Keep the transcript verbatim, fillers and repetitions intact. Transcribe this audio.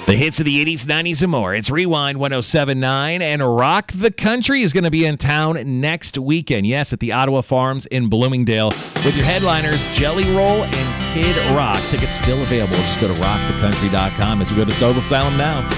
The hits of the eighties, nineties, and more. It's Rewind one oh seven point nine, and Rock the Country is going to be in town next weekend. Yes, at the Ottawa Farms in Bloomingdale with your headliners, Jelly Roll and Kid Rock. Tickets still available. Just go to rock the country dot com as we go to Soul Asylum now.